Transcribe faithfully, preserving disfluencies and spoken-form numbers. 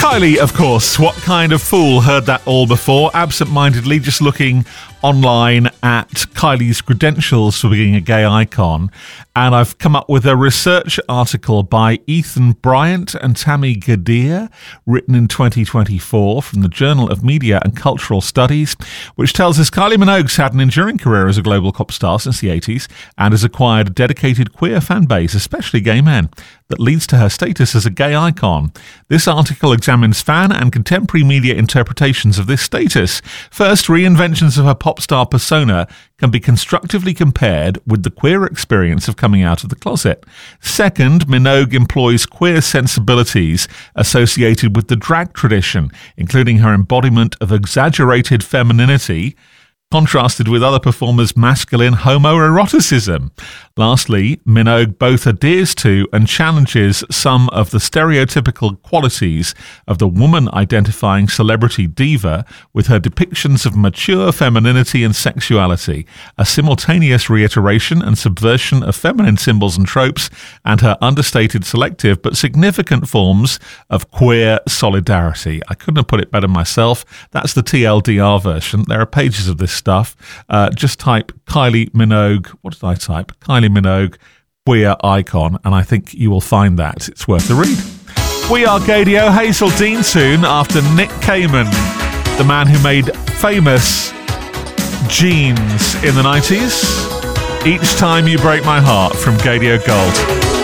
Kylie, of course. What kind of fool heard that all before? Absent-mindedly just looking online at Kylie's credentials for being a gay icon, and I've come up with a research article by Ethan Bryant and Tammy Gadir, written in twenty twenty-four from the Journal of Media and Cultural Studies, which tells us Kylie Minogue's had an enduring career as a global pop star since the eighties and has acquired a dedicated queer fan base, especially gay men, that leads to her status as a gay icon. This article examines fan and contemporary media interpretations of this status. First, reinventions of her pop star persona can be constructively compared with the queer experience of coming out of the closet. Second, Minogue employs queer sensibilities associated with the drag tradition, including her embodiment of exaggerated femininity, contrasted with other performers' masculine homoeroticism. Lastly, Minogue both adheres to and challenges some of the stereotypical qualities of the woman-identifying celebrity diva with her depictions of mature femininity and sexuality, a simultaneous reiteration and subversion of feminine symbols and tropes, and her understated, selective but significant forms of queer solidarity. I couldn't have put it better myself. That's the T L D R version. There are pages of this stuff. Uh, just type Kylie Minogue. What did I type? Kylie Minogue, queer icon, and I think you will find that. It's worth a read. We are Gaydio. Hazel Dean soon after Nick Kamen, the man who made famous Jeans in the nineties. Each Time You Break My Heart from Gaydio Gold.